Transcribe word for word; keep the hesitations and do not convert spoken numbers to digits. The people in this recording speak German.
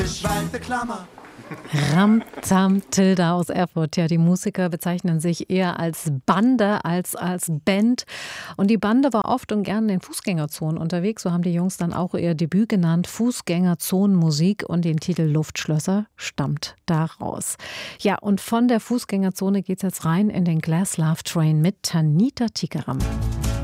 Geschweifte Klammer. Ramtam Tilda aus Erfurt. Ja, die Musiker bezeichnen sich eher als Bande als als Band. Und die Bande war oft und gern in den Fußgängerzonen unterwegs. So haben die Jungs dann auch ihr Debüt genannt. Fußgängerzonenmusik, und den Titel Luftschlösser stammt daraus. Ja, und von der Fußgängerzone geht's jetzt rein in den Glass Love Train mit Tanita Tikaram.